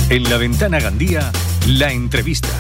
En la Ventana Gandia, la entrevista.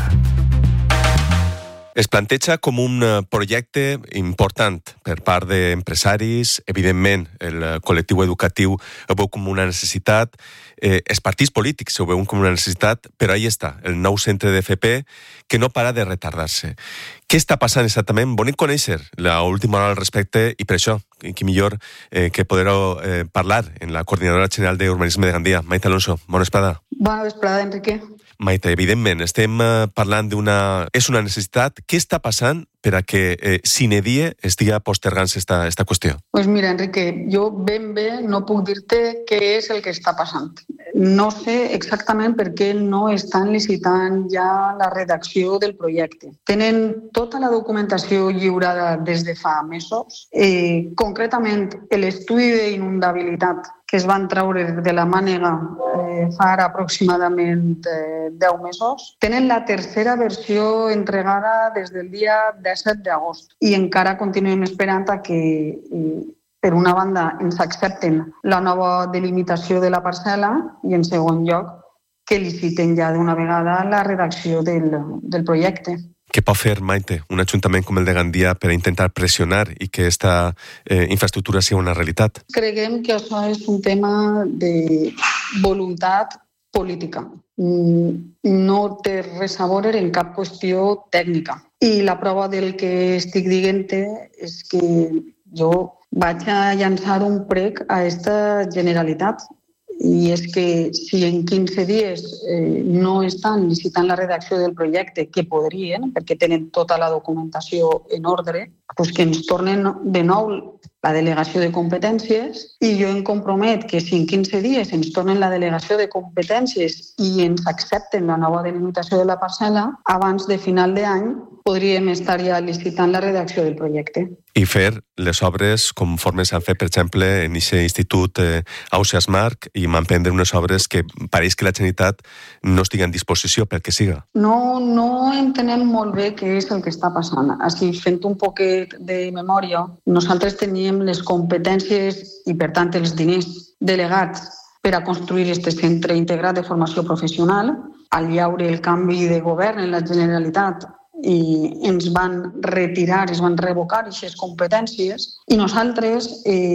Es planteja com un projecte important per part d'empresaris. Evidentment, el col·lectiu educatiu ho veu com una necessitat, els partits polítics ho veuen com una necessitat, però ahí està, el nou centre d'FP que no para de retardar-se. Què està passant exactament? Volem conèixer l'última hora al respecte i per això, qui millor que poder-ho parlar en la coordinadora general d'Urbanisme de Gandia, Maite Alonso. Bona vesprada. Bona vesprada, Enrique. Maite, evidentment, estem parlant És una necessitat. Què està passant per a que sine die estigui postergant-se esta qüestió? Pues mira, Enrique, jo ben bé no puc dir-te què és el que està passant. No sé exactament per què no estan licitant ja la redacció del projecte. Tenen tota la documentació lliurada des de fa mesos. Concretament, l'estudi d'inundabilitat que es van treure de la mànega fa ara aproximadament 10 mesos. Tenen la tercera versió entregada des del dia 17 d'agost i encara continuem esperant a que, per una banda, ens accepten la nova delimitació de la parcel·la i, en segon lloc, que liciten ja d'una vegada la redacció del projecte. Què pot fer, Maite, un ajuntament com el de Gandia per intentar pressionar i que aquesta infraestructura sigui una realitat? Creiem que això és un tema de voluntat política. No té res a veure en cap qüestió tècnica. I la prova del que estic dient-te és que jo vaig a llançar un prec a aquesta Generalitat. I és que si en 15 dies no estan licitant la redacció del projecte, que podrien, perquè tenen tota la documentació en ordre, doncs que ens tornen de nou la delegació de competències i jo em compromet que si en 15 dies ens tornen la delegació de competències i ens accepten la nova delimitació de la parcel·la, abans de final d'any podríem estar ja licitant la redacció del projecte. I fer les obres conforme s'han fet, per exemple, en aquest institut Ausiàs Marc i m'emprendre unes obres que pareix que la Generalitat no estigui en disposició pel que siga. No entenem molt bé què és el que està passant. Així, fent un poquet de memòria, nosaltres teníem les competències i, per tant, els diners delegats per a construir aquest centre integrat de formació professional. Al llaure el canvi de govern en la Generalitat i ens van retirar, es van revocar aquestes competències i nosaltres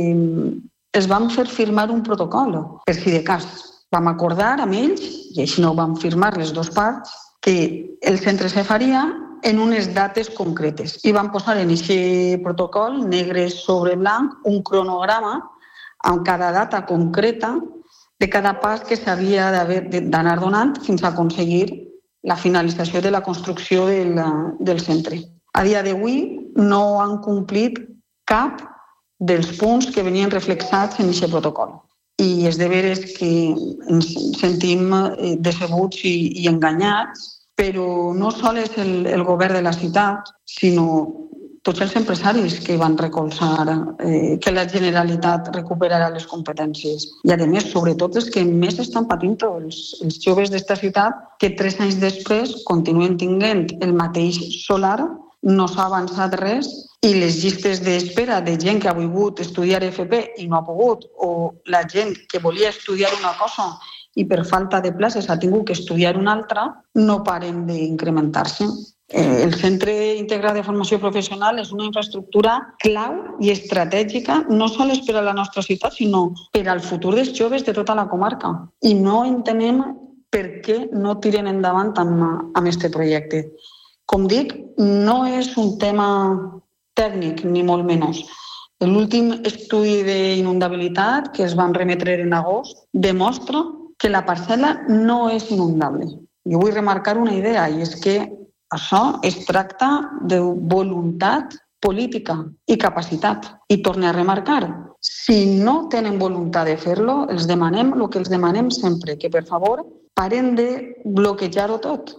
els vam fer firmar un protocol, per si de cas. Vam acordar amb ells, i així no ho vam firmar les dues parts, que el centre se faria en unes dates concretes. I vam posar en aquest protocol, negre sobre blanc, un cronograma amb cada data concreta de cada pas que s'havia d'anar donant fins a aconseguir la finalització de la construcció del centre. A dia d'avui no han complit cap dels punts que venien reflexats en aquest protocol. I és de veres que ens sentim decebuts i enganyats, però no sols el govern de la ciutat, sinó tots els empresaris que van recolzar que la Generalitat recuperarà les competències. I, a més, sobretot els que més estan patint, els joves d'esta ciutat, que 3 anys després continuen tinguent el mateix solar, no s'ha avançat res, i les llistes d'espera de gent que ha volgut estudiar FP i no ha pogut, o la gent que volia estudiar una cosa i per falta de places ha tingut que estudiar una altra, no paren d'incrementar-se. El Centre Integrat de Formació Professional és una infraestructura clau i estratègica no sols per a la nostra ciutat, sinó per al futur dels joves de tota la comarca. I no entenem per què no tiren endavant amb aquest projecte. Com dic, no és un tema tècnic, ni molt menys. L'últim estudi d'inundabilitat que es van remetre en agost demostra que la parcel·la no és inundable. Jo vull remarcar una idea, i és que això es tracta de voluntat política i capacitat. I torno a remarcar, si no tenen voluntat de fer-lo, els demanem el que els demanem sempre, que per favor paren de bloquejar-ho tot.